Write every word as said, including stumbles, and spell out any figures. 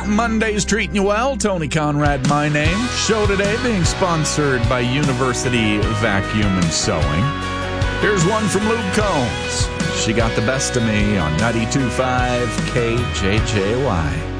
Monday's treating you well. Tony Conrad, my name. Show today being sponsored by University Vacuum and Sewing. Here's one from Luke Combs. She got the best of me on ninety-two point five K J J Y.